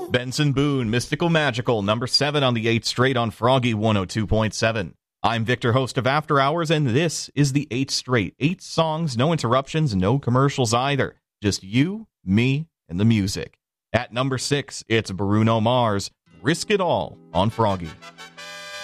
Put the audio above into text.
Benson Boone, Mystical Magical, number 7 on the 8th Straight on Froggy 102.7. I'm Victor, host of After Hours, and this is the 8th Straight. 8 songs, no interruptions, no commercials either. Just you, me, and the music. At number 6, it's Bruno Mars, Risk It All on Froggy.